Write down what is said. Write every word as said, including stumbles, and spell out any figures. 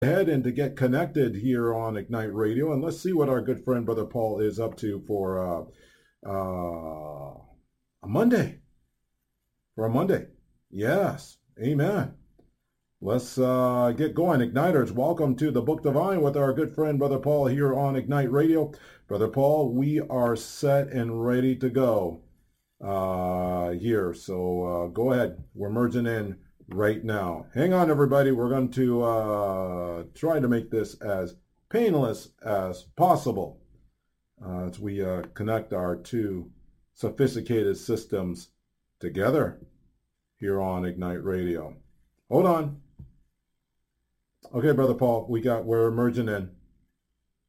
Ahead and to get connected here on Ignite Radio, and let's see what our good friend Brother Paul is up to for uh, uh, a Monday. For a Monday. Yes. Amen. Let's uh, get going. Igniters, welcome to the Book Divine with our good friend Brother Paul here on Ignite Radio. Brother Paul, we are set and ready to go uh, here. So uh, go ahead. We're merging in right now. Hang on, everybody. We're going to uh, try to make this as painless as possible uh, as we uh, connect our two sophisticated systems together here on Ignite Radio. Hold on. Okay, Brother Paul, we got, we're merging in.